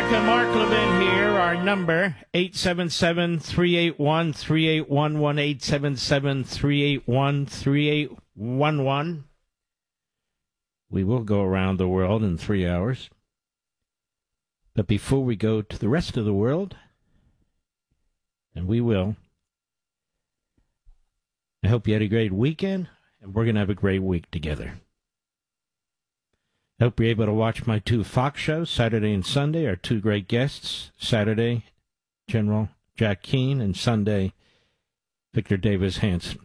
America. Mark Levin here. Our number, 877-381-3811, 877-381-3811. We will go around the world in 3 hours. But before we go to the rest of the world, and we will, I hope you had a great weekend, and we're going to have a great week together. I hope you're able to watch my 2 Fox shows, Saturday and Sunday, our 2 great guests. Saturday, General Jack Keane, and Sunday, Victor Davis Hanson.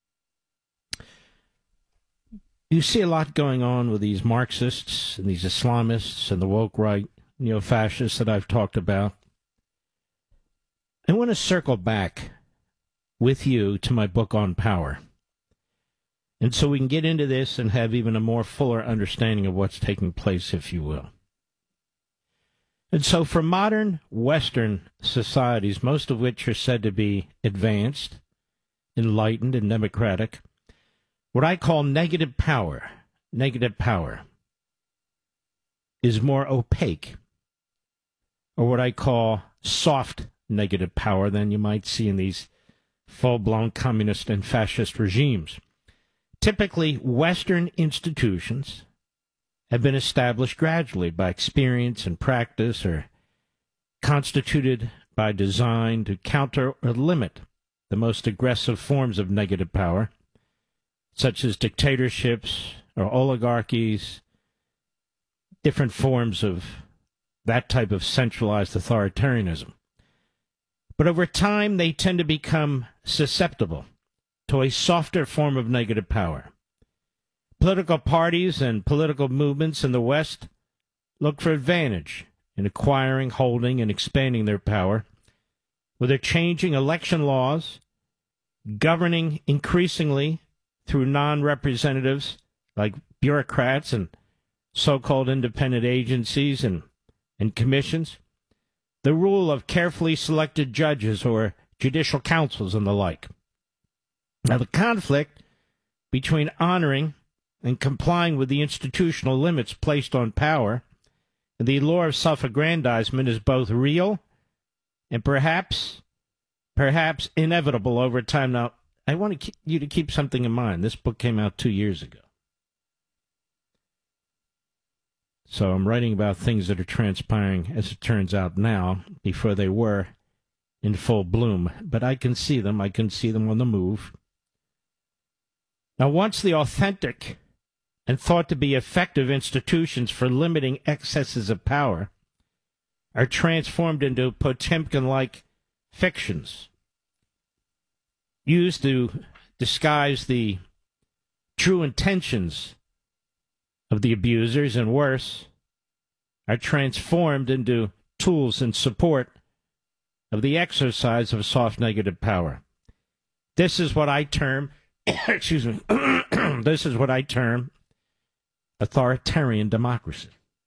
You see a lot going on with these Marxists and these Islamists and the woke right, neo-fascists that I've talked about. I want to circle back with you to my book on power. And so we can get into this and have even a more fuller understanding of what's taking place, if you will. And so for modern Western societies, most of which are said to be advanced, enlightened, and democratic, what I call negative power is more opaque, or what I call soft negative power than you might see in these full-blown communist and fascist regimes. Typically, Western institutions have been established gradually by experience and practice, or constituted by design to counter or limit the most aggressive forms of negative power, such as dictatorships or oligarchies, different forms of that type of centralized authoritarianism. But over time, they tend to become susceptible to a softer form of negative power. Political parties and political movements in the West look for advantage in acquiring, holding, and expanding their power, with their changing election laws, governing increasingly through non-representatives like bureaucrats and so-called independent agencies and commissions, the rule of carefully selected judges or judicial councils and the like. Now, the conflict between honoring and complying with the institutional limits placed on power and the allure of self-aggrandizement is both real and perhaps inevitable over time. Now, I want you to keep something in mind. This book came out 2 years ago. So I'm writing about things that are transpiring, as it turns out now, before they were in full bloom. But I can see them. I can see them on the move. Now, once the authentic and thought to be effective institutions for limiting excesses of power are transformed into Potemkin-like fictions, used to disguise the true intentions of the abusers, and worse, are transformed into tools in support of the exercise of soft negative power. This is what I term excuse me, this is what I term authoritarian democracy.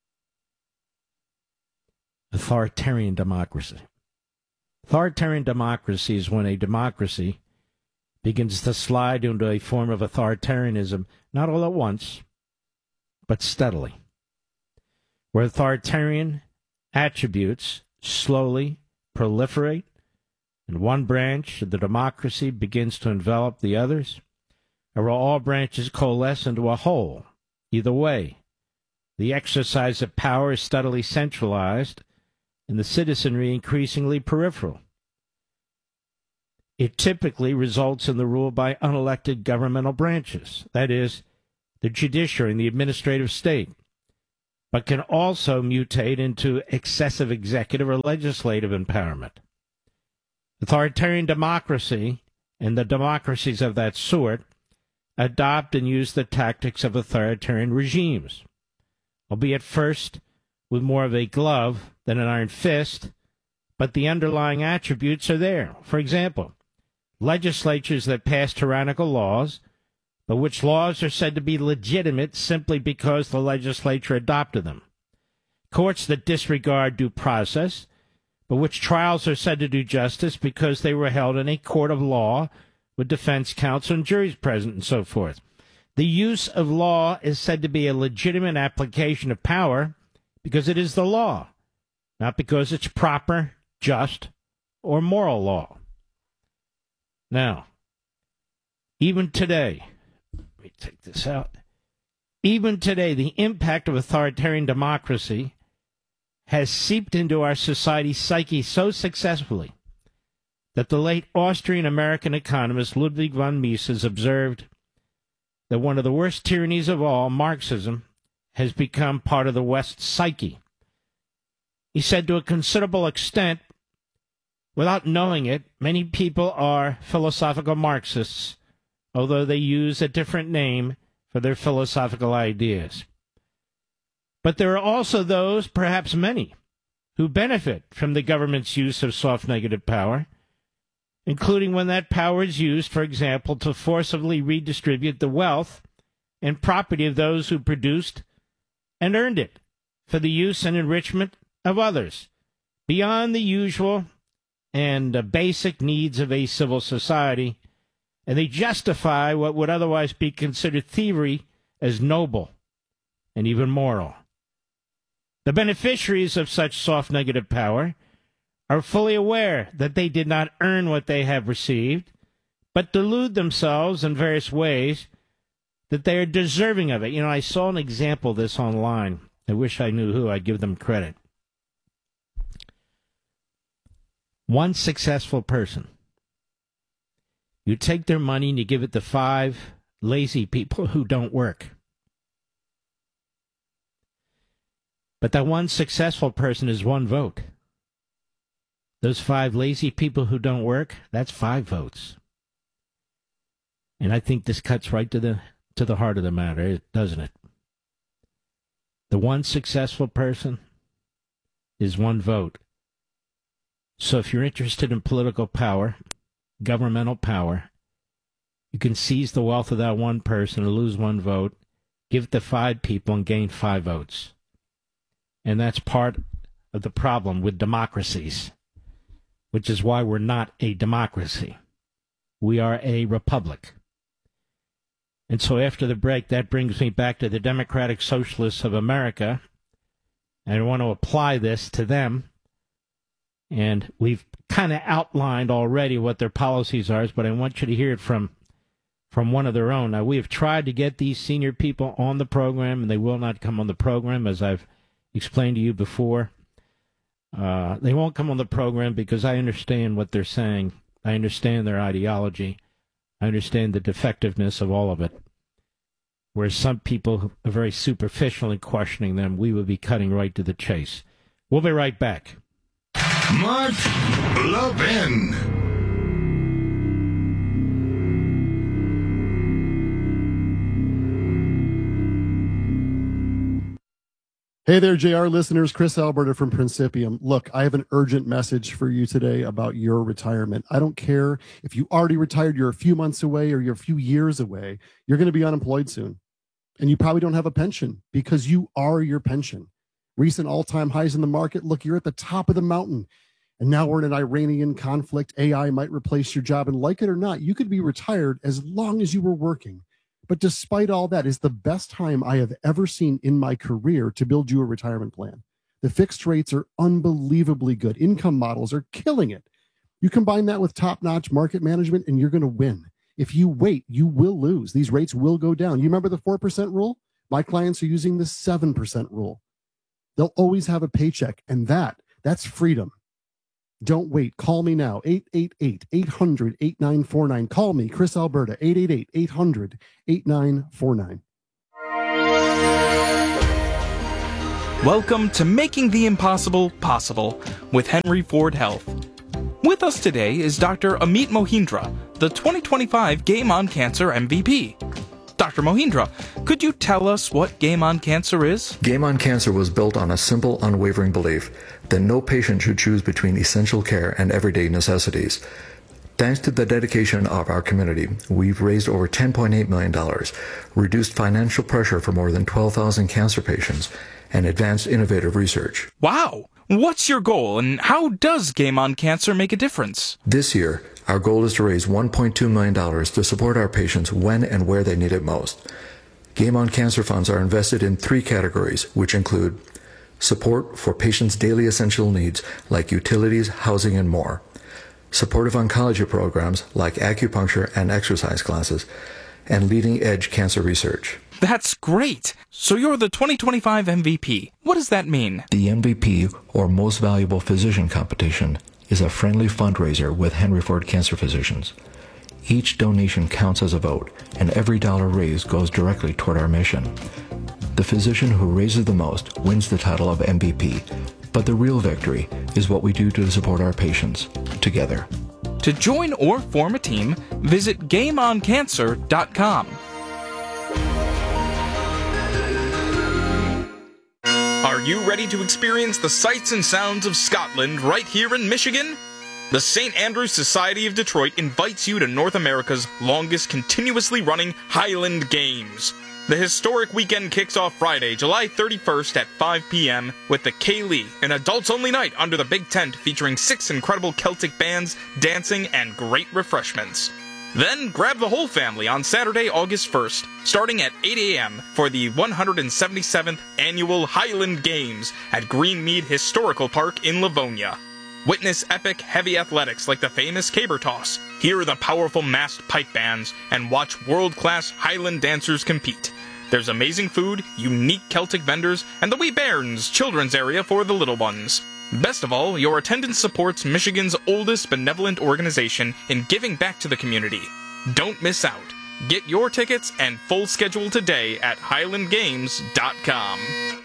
Authoritarian democracy. Authoritarian democracy is when a democracy begins to slide into a form of authoritarianism, not all at once, but steadily, where authoritarian attributes slowly proliferate, and one branch of the democracy begins to envelop the others, or all branches coalesce into a whole. Either way, the exercise of power is steadily centralized, and the citizenry increasingly peripheral. It typically results in the rule by unelected governmental branches, that is, the judiciary and the administrative state, but can also mutate into excessive executive or legislative empowerment. Authoritarian democracy and the democracies of that sort adopt and use the tactics of authoritarian regimes, albeit first with more of a glove than an iron fist, but the underlying attributes are there. For example, legislatures that pass tyrannical laws, but which laws are said to be legitimate simply because the legislature adopted them. Courts that disregard due process, but which trials are said to do justice because they were held in a court of law with defense counsel and juries present and so forth. The use of law is said to be a legitimate application of power because it is the law, not because it's proper, just, or moral law. Now, even today, let me take this out. Even today, the impact of authoritarian democracy has seeped into our society's psyche so successfully that the late Austrian-American economist Ludwig von Mises observed that one of the worst tyrannies of all, Marxism, has become part of the West's psyche. He said to a considerable extent, without knowing it, many people are philosophical Marxists, although they use a different name for their philosophical ideas. But there are also those, perhaps many, who benefit from the government's use of soft negative power, including when that power is used, for example, to forcibly redistribute the wealth and property of those who produced and earned it for the use and enrichment of others, beyond the usual and basic needs of a civil society, and they justify what would otherwise be considered thievery as noble and even moral. The beneficiaries of such soft negative power are fully aware that they did not earn what they have received, but delude themselves in various ways that they are deserving of it. You know, I saw an example of this online. I wish I knew who. I'd give them credit. One successful person. You take their money and you give it to 5 lazy people who don't work. But that one successful person is 1 vote. Those 5 lazy people who don't work, that's 5 votes. And I think this cuts right to the heart of the matter, doesn't it? The one successful person is 1 vote. So if you're interested in political power, governmental power, you can seize the wealth of that one person and lose 1 vote, give it to 5 people and gain 5 votes. And that's part of the problem with democracies, which is why we're not a democracy. We are a republic. And so after the break, that brings me back to the Democratic Socialists of America. And I want to apply this to them. And we've kind of outlined already what their policies are, but I want you to hear it from one of their own. Now, we have tried to get these senior people on the program, and they will not come on the program, as I've explained to you before. They won't come on the program because I understand what they're saying. I understand their ideology. I understand the defectiveness of all of it. Whereas some people are very superficial in questioning them, we would be cutting right to the chase. We'll be right back. Mark Levin. Hey there, JR listeners. Chris Alberta from Principium. Look, I have an urgent message for you today about your retirement. I don't care if you already retired, you're a few months away, or you're a few years away. You're going to be unemployed soon. And you probably don't have a pension because you are your pension. Recent all-time highs in the market. Look, you're at the top of the mountain. And now we're in an Iranian conflict. AI might replace your job. And like it or not, you could be retired as long as you were working. But despite all that, it's the best time I have ever seen in my career to build you a retirement plan. The fixed rates are unbelievably good. Income models are killing it. You combine that with top-notch market management, and you're going to win. If you wait, you will lose. These rates will go down. You remember the 4% rule? My clients are using the 7% rule. They'll always have a paycheck, and that's freedom. Don't wait. Call me now, 888-800-8949. Call me, Chris Alberta, 888-800-8949. Welcome to Making the Impossible Possible with Henry Ford Health. With us today is Dr. Amit Mohindra, the 2025 Game on Cancer MVP. Dr. Mohindra, could you tell us what Game on Cancer is? Game on Cancer was built on a simple, unwavering belief that no patient should choose between essential care and everyday necessities. Thanks to the dedication of our community, we've raised over $10.8 million, reduced financial pressure for more than 12,000 cancer patients, and advanced innovative research. Wow! What's your goal, and how does Game on Cancer make a difference? This year, our goal is to raise $1.2 million to support our patients when and where they need it most. Game on Cancer funds are invested in 3 categories, which include support for patients' daily essential needs like utilities, housing, and more, supportive oncology programs like acupuncture and exercise classes, and leading-edge cancer research. That's great! So you're the 2025 MVP. What does that mean? The MVP, or Most Valuable Physician competition, is a friendly fundraiser with Henry Ford Cancer Physicians. Each donation counts as a vote, and every dollar raised goes directly toward our mission. The physician who raises the most wins the title of MVP, but the real victory is what we do to support our patients together. To join or form a team, visit GameOnCancer.com. Are you ready to experience the sights and sounds of Scotland right here in Michigan? The St. Andrews Society of Detroit invites you to North America's longest continuously running Highland Games. The historic weekend kicks off Friday, July 31st at 5 p.m. with the Ceilidh, an adults-only night under the big tent featuring 6 incredible Celtic bands, dancing, and great refreshments. Then grab the whole family on Saturday, August 1st, starting at 8 a.m. for the 177th Annual Highland Games at Greenmead Historical Park in Livonia. Witness epic heavy athletics like the famous caber toss, hear the powerful massed pipe bands, and watch world-class Highland dancers compete. There's amazing food, unique Celtic vendors, and the Wee Bairns children's area for the little ones. Best of all, your attendance supports Michigan's oldest benevolent organization in giving back to the community. Don't miss out. Get your tickets and full schedule today at HighlandGames.com.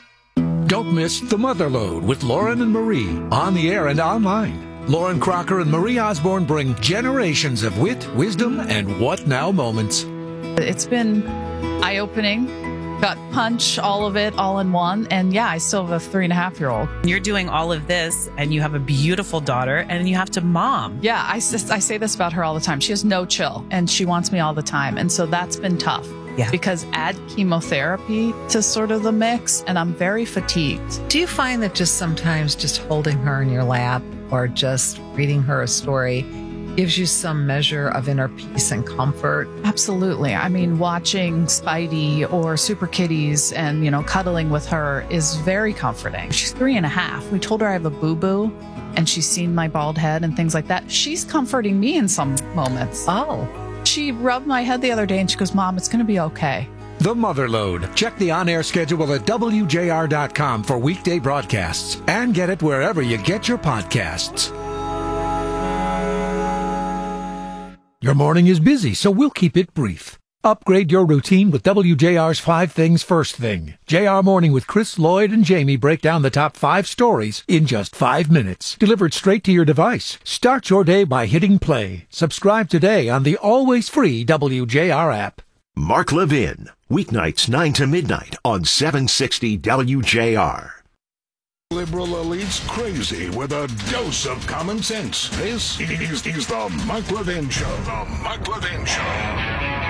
Don't miss The Motherlode with Lauren and Marie, on the air and online. Lauren Crocker and Marie Osborne bring generations of wit, wisdom, and what now moments. It's been eye-opening, gut punch, all of it, all in one. And yeah, I still have a 3.5-year-old. You're doing all of this, and you have a beautiful daughter, and you have to mom. Yeah, I say this about her all the time. She has no chill, and she wants me all the time. And so that's been tough. Yeah. Because add chemotherapy to sort of the mix, and I'm very fatigued. Do you find that just sometimes just holding her in your lap or just reading her a story gives you some measure of inner peace and comfort? Absolutely. I mean, watching Spidey or Super Kitties and, cuddling with her is very comforting. She's 3.5. We told her I have a boo-boo, and she's seen my bald head and things like that. She's comforting me in some moments. Oh. She rubbed my head the other day and she goes, Mom, it's going to be okay. The Motherlode. Check the on-air schedule at WJR.com for weekday broadcasts and get it wherever you get your podcasts. Your morning is busy, so we'll keep it brief. Upgrade your routine with WJR's 5 Things First Thing. JR Morning with Chris, Lloyd, and Jamie break down the top 5 stories in just 5 minutes. Delivered straight to your device. Start your day by hitting play. Subscribe today on the always free WJR app. Mark Levin, weeknights 9 to midnight on 760 WJR. Liberal elites crazy with a dose of common sense. This is the Mark Levin Show. The Mark Levin Show.